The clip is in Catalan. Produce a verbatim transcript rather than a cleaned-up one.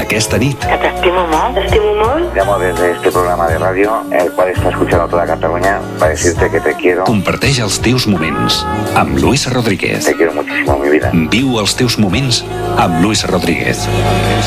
aquesta nit. Que t'estimo molt. T'estimo molt. Llamo desde este programa de radio, el cual está escuchando toda Cataluña, para decirte que te quiero. Comparteix els teus moments amb Luis Rodríguez. Te quiero muchísimo, mi vida. Viu els teus moments amb Luis Rodríguez.